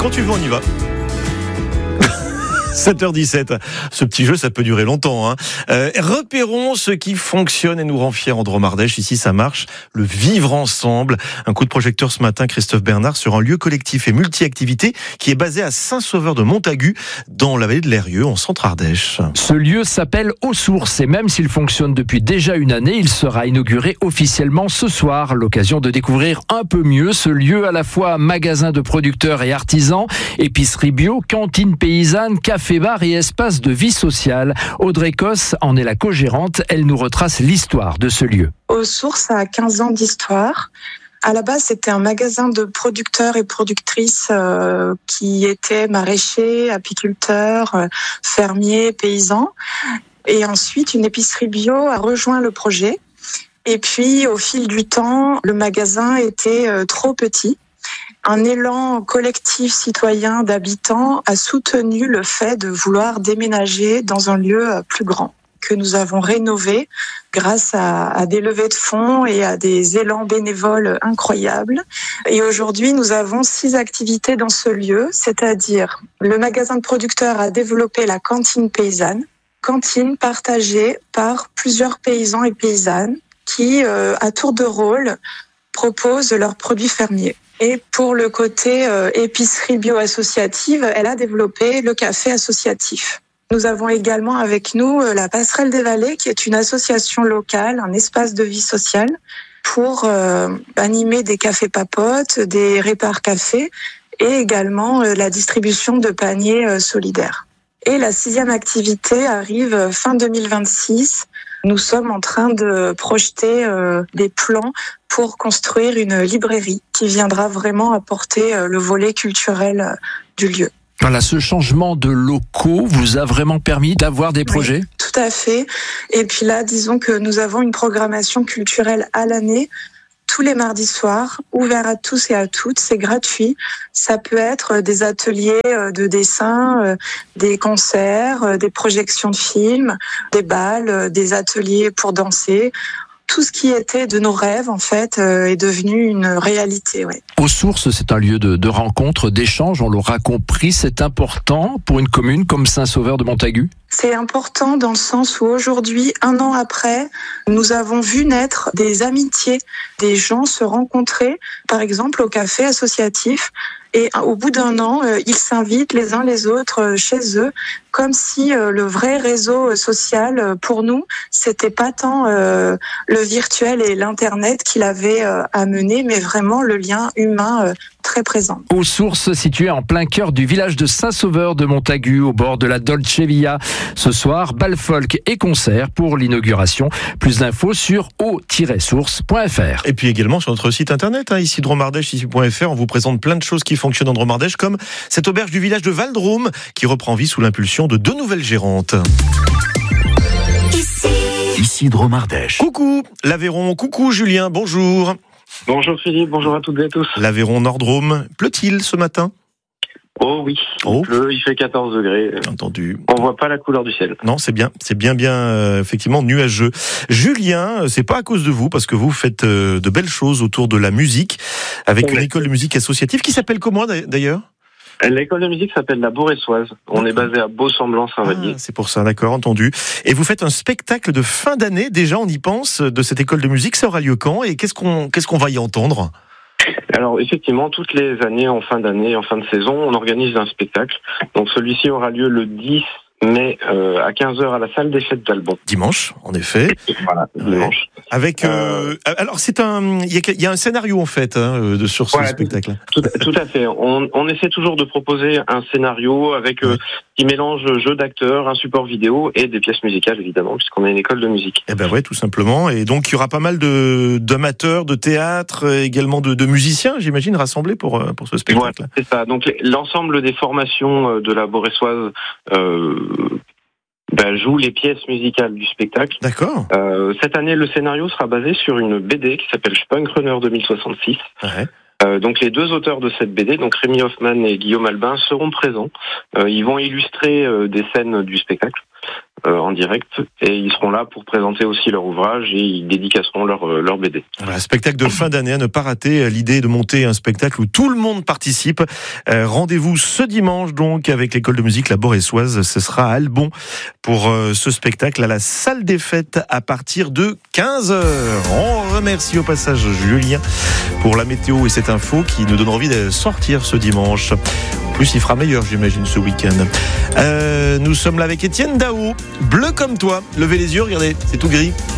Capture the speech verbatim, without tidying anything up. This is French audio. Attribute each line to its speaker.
Speaker 1: Quand tu veux, on y va. sept heures dix-sept. Ce petit jeu, ça peut durer longtemps. Hein. Euh, repérons ce qui fonctionne et nous rend fiers en Drôme-Ardèche. Ici, ça marche. Le vivre ensemble. Un coup de projecteur ce matin, Christophe Bernard, sur un lieu collectif et multi-activité qui est basé à Saint-Sauveur-de-Montagu, dans la vallée de l'Eyrieux, en Centre-Ardèche.
Speaker 2: Ce lieu s'appelle Aux Sources et même s'il fonctionne depuis déjà une année, il sera inauguré officiellement ce soir. L'occasion de découvrir un peu mieux ce lieu, à la fois magasin de producteurs et artisans, épicerie bio, cantine paysanne, café bar et espace de vie sociale. Audrey Cosse en est la co-gérante. Elle nous retrace l'histoire de ce lieu.
Speaker 3: Aux Sources a quinze ans d'histoire. À la base, c'était un magasin de producteurs et productrices euh, qui étaient maraîchers, apiculteurs, euh, fermiers, paysans. Et ensuite, une épicerie bio a rejoint le projet. Et puis, au fil du temps, le magasin était euh, trop petit. Un élan collectif citoyen d'habitants a soutenu le fait de vouloir déménager dans un lieu plus grand que nous avons rénové grâce à, à des levées de fonds et à des élans bénévoles incroyables. Et aujourd'hui, nous avons six activités dans ce lieu, c'est-à-dire le magasin de producteurs a développé la cantine paysanne, cantine partagée par plusieurs paysans et paysannes qui, euh, à tour de rôle, proposent leurs produits fermiers. Et pour le côté euh, épicerie bio-associative, elle a développé le café associatif. Nous avons également avec nous euh, la Passerelle des Vallées, qui est une association locale, un espace de vie sociale pour euh, animer des cafés papotes, des répars cafés et également euh, la distribution de paniers euh, solidaires. Et la sixième activité arrive fin deux mille vingt-six. Nous sommes en train de projeter euh, des plans pour construire une librairie qui viendra vraiment apporter euh, le volet culturel euh, du lieu.
Speaker 2: Voilà, ce changement de locaux vous a vraiment permis d'avoir des projets ?
Speaker 3: Oui, tout à fait. Et puis là, disons que nous avons une programmation culturelle à l'année, tous les mardis soirs, ouvert à tous et à toutes, c'est gratuit. Ça peut être des ateliers de dessin, des concerts, des projections de films, des bals, des ateliers pour danser. Tout ce qui était de nos rêves, en fait, est devenu une réalité. Ouais.
Speaker 2: Aux Sources, c'est un lieu de, de rencontre, d'échange, on l'aura compris. C'est important pour une commune comme Saint-Sauveur-de-Montagu ?
Speaker 3: C'est important dans le sens où aujourd'hui, un an après, nous avons vu naître des amitiés, des gens se rencontrer, par exemple au café associatif. Et au bout d'un an, ils s'invitent les uns les autres chez eux, comme si le vrai réseau social, pour nous, c'était pas tant le virtuel et l'internet qui l'avait amené, mais vraiment le lien humain très présent.
Speaker 2: Aux Sources, situé en plein cœur du village de Saint-Sauveur-de-Montagu, au bord de la Dolce Via. Ce soir, bal folk et concert pour l'inauguration. Plus d'infos sur o tiret source point f r.
Speaker 1: Et puis également sur notre site internet, hein, ici Drôme-Ardèche, ici point f r, on vous présente plein de choses qui fonctionnent en Drôme-Ardèche, comme cette auberge du village de Val-Drôme qui reprend vie sous l'impulsion de deux nouvelles gérantes.
Speaker 4: Ici, ici Drôme-Ardèche.
Speaker 1: Coucou l'Aveyron, coucou Julien, bonjour.
Speaker 5: Bonjour Philippe, bonjour à toutes et à tous.
Speaker 1: L'Aveyron Nord-Drôme, pleut-il ce matin ?
Speaker 5: Oh oui,
Speaker 1: oh.
Speaker 5: il pleut, il fait quatorze degrés.
Speaker 1: Entendu.
Speaker 5: On voit pas la couleur du ciel.
Speaker 1: Non, c'est bien, c'est bien, bien, euh, effectivement, nuageux. Julien, c'est pas à cause de vous, parce que vous faites euh, de belles choses autour de la musique, avec une école de musique associative qui s'appelle comment d'ailleurs ?
Speaker 5: L'école de musique s'appelle la Boressoise. On est basé à Beau-Semblant-Saint-Vallier.
Speaker 1: Ah, c'est pour ça, d'accord, entendu. Et vous faites un spectacle de fin d'année, déjà on y pense, de cette école de musique. Ça aura lieu quand ? Et qu'est-ce qu'on, qu'est-ce qu'on va y entendre ?
Speaker 5: Alors effectivement, toutes les années, en fin d'année, en fin de saison, on organise un spectacle. Donc celui-ci aura lieu le dix mai euh, à quinze heures à la salle des fêtes d'Albon.
Speaker 1: Dimanche, en effet.
Speaker 5: Voilà, dimanche.
Speaker 1: Avec, euh, euh, alors c'est un, il y, y a un scénario en fait hein, de sur ce
Speaker 5: ouais,
Speaker 1: spectacle.
Speaker 5: Tout, tout à fait. On, on essaie toujours de proposer un scénario avec euh, qui mélange jeu d'acteurs, un support vidéo et des pièces musicales évidemment, puisqu'on est une école de musique.
Speaker 1: Eh ben ouais, tout simplement. Et donc il y aura pas mal de d'amateurs de théâtre, également de, de musiciens, j'imagine, rassemblés pour pour ce spectacle.
Speaker 5: Voilà, c'est ça. Donc l'ensemble des formations de la Boressoise euh, ben, joue les pièces musicales du spectacle.
Speaker 1: D'accord.
Speaker 5: Euh, cette année, le scénario sera basé sur une B D qui s'appelle Spunk Runner deux mille soixante-six.
Speaker 1: Ouais.
Speaker 5: Euh, donc les deux auteurs de cette B D, donc Rémi Hoffman et Guillaume Albin, seront présents. Euh, ils vont illustrer euh, des scènes du spectacle. euh, en direct, et ils seront là pour présenter aussi leur ouvrage et ils dédicaceront leur, euh, leur B D.
Speaker 1: Voilà, spectacle de fin d'année à ne pas rater. L'idée de monter un spectacle où tout le monde participe. Euh, rendez-vous ce dimanche donc avec l'école de musique La Boressoise. Ce sera à Albon pour euh, ce spectacle à la salle des fêtes à partir de quinze heures. On remercie au passage Julien pour la météo et cette info qui nous donne envie de sortir ce dimanche. En plus, il fera meilleur, j'imagine, ce week-end. Euh, nous sommes là avec Étienne Dao, bleu comme toi. Levez les yeux, regardez, c'est tout gris.